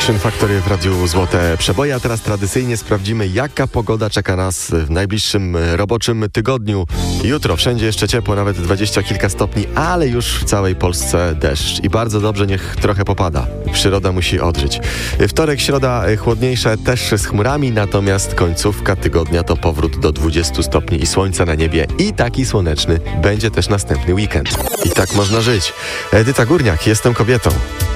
Action Factory w Radiu Złote Przeboje, a teraz tradycyjnie sprawdzimy, jaka pogoda czeka nas w najbliższym roboczym tygodniu. Jutro wszędzie jeszcze ciepło, nawet 20 kilka stopni, ale już w całej Polsce deszcz i bardzo dobrze, niech trochę popada. Przyroda musi odżyć. Wtorek, środa chłodniejsze, też z chmurami, natomiast końcówka tygodnia to powrót do 20 stopni i słońca na niebie i taki słoneczny będzie też następny weekend. I tak można żyć. Edyta Górniak, jestem kobietą.